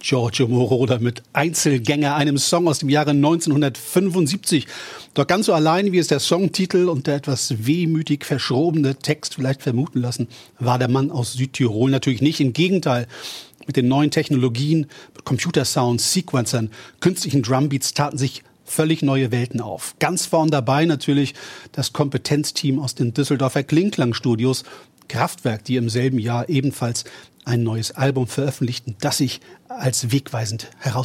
Giorgio Moroder mit Einzelgänger, einem Song aus dem Jahre 1975. Doch ganz so allein, wie es der Songtitel und der etwas wehmütig verschrobene Text vielleicht vermuten lassen, war der Mann aus Südtirol natürlich nicht. Im Gegenteil, mit den neuen Technologien, Computersounds, Sequencern, künstlichen Drumbeats taten sich völlig neue Welten auf. Ganz vorn dabei natürlich das Kompetenzteam aus den Düsseldorfer Klingklang-Studios, Kraftwerk, die im selben Jahr ebenfalls ein neues Album veröffentlichten, das sich als wegweisend herausstellt.